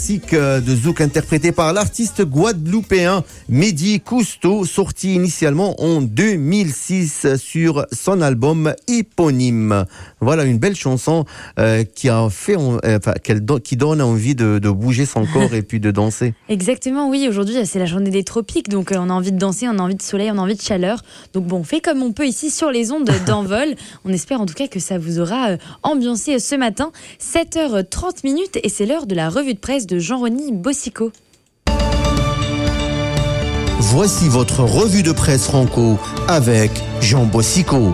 De Zouk interprété par l'artiste guadeloupéen Mehdi Cousteau, sorti initialement en 2006 sur son album éponyme. Voilà une belle chanson qui a fait, qui donne envie de bouger son corps et puis de danser. Exactement, oui. Aujourd'hui, c'est la journée des tropiques, donc on a envie de danser, on a envie de soleil, on a envie de chaleur. Donc bon, on fait comme on peut ici sur les ondes d'Envol. On espère en tout cas que ça vous aura ambiancé ce matin. 7h30 et c'est l'heure de la revue de presse de Jean-Rony Bossico. Voici votre revue de presse franco avec Jean Bossico.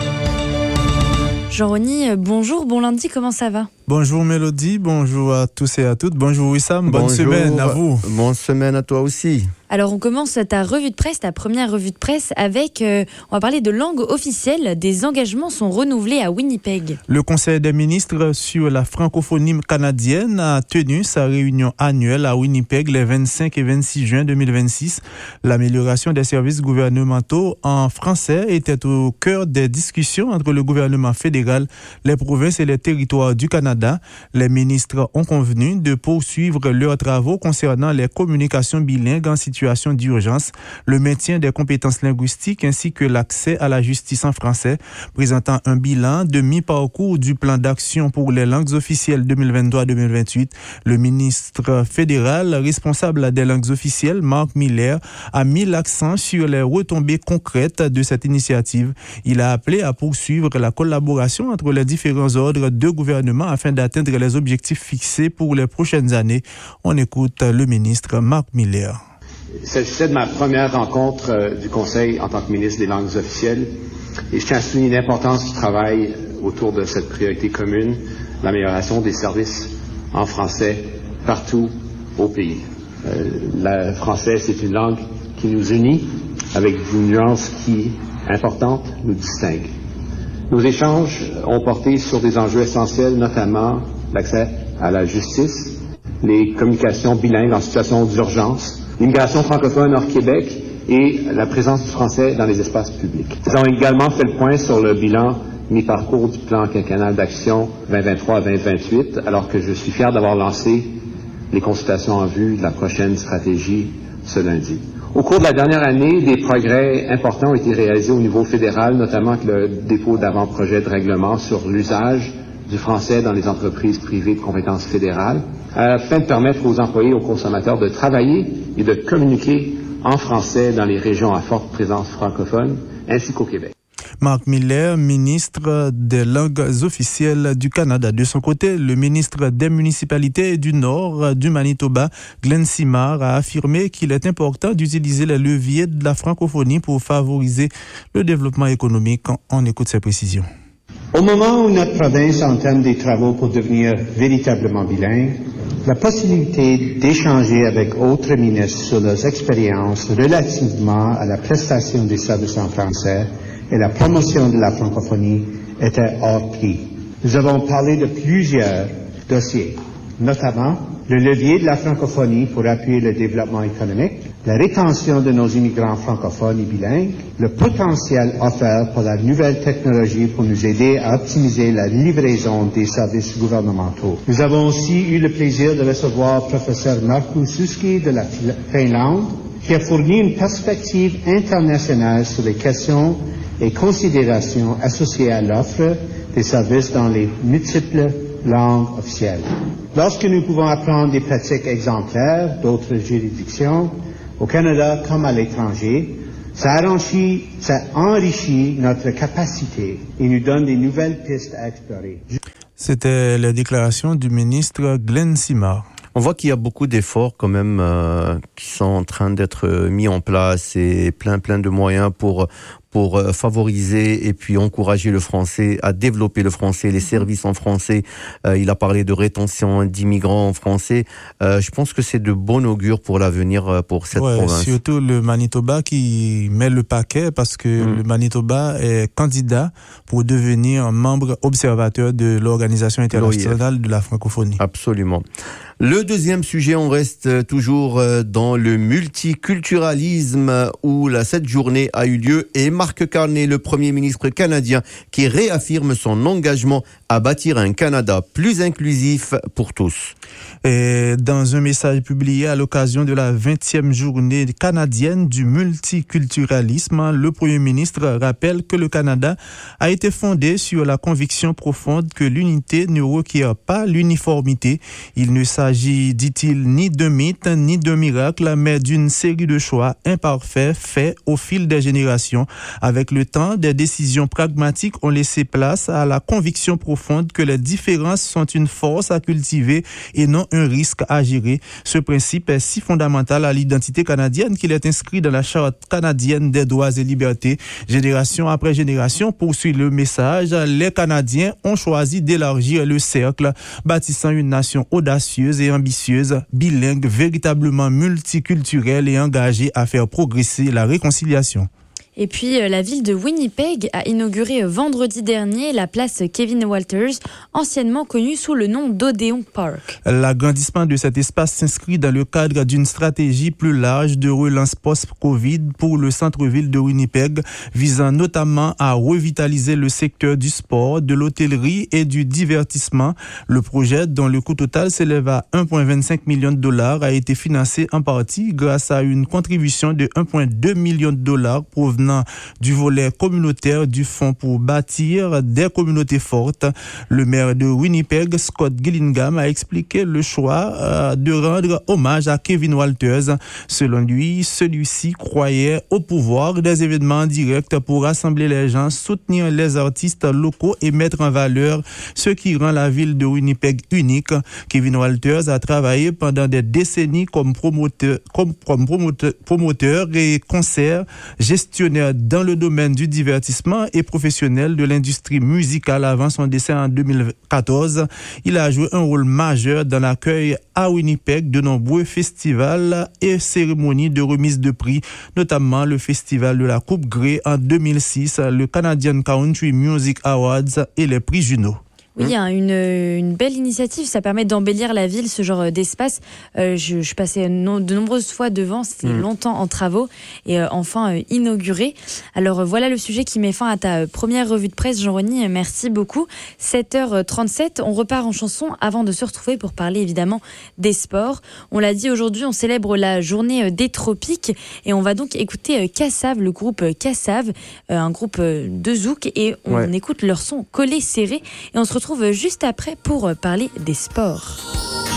Jean-Rony, bonjour, bon lundi, comment ça va ? Bonjour Mélodie, bonjour à tous et à toutes. Bonjour Wissam, bonne semaine à vous. Bonne semaine à toi aussi. Alors on commence ta revue de presse, ta première revue de presse avec, on va parler de langue officielle, des engagements sont renouvelés à Winnipeg. Le Conseil des ministres sur la francophonie canadienne a tenu sa réunion annuelle à Winnipeg les 25 et 26 juin 2026. L'amélioration des services gouvernementaux en français était au cœur des discussions entre le gouvernement fédéral, les provinces et les territoires du Canada. Les ministres ont convenu de poursuivre leurs travaux concernant les communications bilingues en situation d'urgence, le maintien des compétences linguistiques ainsi que l'accès à la justice en français, présentant un bilan de mi-parcours du plan d'action pour les langues officielles 2023-2028. Le ministre fédéral responsable des langues officielles, Mark Miller, a mis l'accent sur les retombées concrètes de cette initiative. Il a appelé à poursuivre la collaboration entre les différents ordres de gouvernement afin d'atteindre les objectifs fixés pour les prochaines années. On écoute le ministre Mark Miller. Il s'agissait de ma première rencontre du Conseil en tant que ministre des langues officielles et je tiens à souligner l'importance du travail autour de cette priorité commune, l'amélioration des services en français partout au pays. Le français, c'est une langue qui nous unit avec une nuance qui, importante, nous distingue. Nos échanges ont porté sur des enjeux essentiels, notamment l'accès à la justice, les communications bilingues en situation d'urgence, l'immigration francophone hors Québec et la présence du français dans les espaces publics. Nous avons également fait le point sur le bilan mi-parcours du plan quinquennal d'action 2023-2028, alors que je suis fier d'avoir lancé les consultations en vue de la prochaine stratégie ce lundi. Au cours de la dernière année, des progrès importants ont été réalisés au niveau fédéral, notamment avec le dépôt d'avant-projet de règlement sur l'usage du français dans les entreprises privées de compétences fédérales, afin de permettre aux employés et aux consommateurs de travailler et de communiquer en français dans les régions à forte présence francophone, ainsi qu'au Québec. Mark Miller, ministre des langues officielles du Canada. De son côté, le ministre des municipalités du Nord du Manitoba, Glenn Simard, a affirmé qu'il est important d'utiliser les leviers de la francophonie pour favoriser le développement économique. On écoute ses précisions. Au moment où notre province entame des travaux pour devenir véritablement bilingue, la possibilité d'échanger avec autres ministres sur leurs expériences relativement à la prestation des services en français et la promotion de la francophonie était hors prix. Nous avons parlé de plusieurs dossiers, notamment le levier de la francophonie pour appuyer le développement économique, la rétention de nos immigrants francophones et bilingues, le potentiel offert par la nouvelle technologie pour nous aider à optimiser la livraison des services gouvernementaux. Nous avons aussi eu le plaisir de recevoir le professeur Markku Suski de la Finlande, qui a fourni une perspective internationale sur les questions et considérations associées à l'offre des services dans les multiples langues officielles. Lorsque nous pouvons apprendre des pratiques exemplaires d'autres juridictions, au Canada comme à l'étranger, ça enrichit notre capacité et nous donne des nouvelles pistes à explorer. C'était la déclaration du ministre Glenn Simard. On voit qu'il y a beaucoup d'efforts quand même qui sont en train d'être mis en place et plein de moyens pour favoriser et puis encourager le français, à développer le français, les services en français. Il a parlé de rétention d'immigrants en français. Je pense que c'est de bon augure pour l'avenir pour cette province. Surtout le Manitoba qui met le paquet parce que le Manitoba est candidat pour devenir membre observateur de l'Organisation internationale de la francophonie. Absolument. Le deuxième sujet, on reste toujours dans le multiculturalisme où cette journée a eu lieu et Mark Carney, le Premier ministre canadien, qui réaffirme son engagement à bâtir un Canada plus inclusif pour tous. Et dans un message publié à l'occasion de la 20e journée canadienne du multiculturalisme, le Premier ministre rappelle que le Canada a été fondé sur la conviction profonde que l'unité ne requiert pas l'uniformité. Il ne s'agit, dit-il, ni de mythe ni de miracle, mais d'une série de choix imparfaits faits au fil des générations. Avec le temps, des décisions pragmatiques ont laissé place à la conviction profonde que les différences sont une force à cultiver et non un risque à gérer. Ce principe est si fondamental à l'identité canadienne qu'il est inscrit dans la Charte canadienne des droits et libertés. Génération après génération, poursuit le message, les Canadiens ont choisi d'élargir le cercle, bâtissant une nation audacieuse et ambitieuse, bilingue, véritablement multiculturelle et engagée à faire progresser la réconciliation. Et puis, la ville de Winnipeg a inauguré vendredi dernier la place Kevin Walters, anciennement connue sous le nom d'Odeon Park. L'agrandissement de cet espace s'inscrit dans le cadre d'une stratégie plus large de relance post-Covid pour le centre-ville de Winnipeg, visant notamment à revitaliser le secteur du sport, de l'hôtellerie et du divertissement. Le projet, dont le coût total s'élève à 1,25 million de dollars, a été financé en partie grâce à une contribution de 1,2 million de dollars provenant du volet communautaire du Fonds pour bâtir des communautés fortes. Le maire de Winnipeg, Scott Gillingham, a expliqué le choix de rendre hommage à Kevin Walters. Selon lui, celui-ci croyait au pouvoir des événements directs pour rassembler les gens, soutenir les artistes locaux et mettre en valeur ce qui rend la ville de Winnipeg unique. Kevin Walters a travaillé pendant des décennies comme promoteur et concert, gestionnaire dans le domaine du divertissement et professionnel de l'industrie musicale avant son décès en 2014. Il a joué un rôle majeur dans l'accueil à Winnipeg de nombreux festivals et cérémonies de remise de prix, notamment le festival de la Coupe Grey en 2006, le Canadian Country Music Awards et les prix Juno. Oui, il y a une belle initiative, ça permet d'embellir la ville, ce genre d'espace. Je passais de nombreuses fois devant, c'était longtemps en travaux et enfin inauguré. Alors voilà le sujet qui met fin à ta première revue de presse, Jean-Rony, merci beaucoup. 7h37, on repart en chanson avant de se retrouver pour parler évidemment des sports. On l'a dit, aujourd'hui on célèbre la journée des tropiques et on va donc écouter Kassav, le groupe Kassav, un groupe de zouk, et on écoute leur son collé serré et on se retrouve juste après pour parler des sports.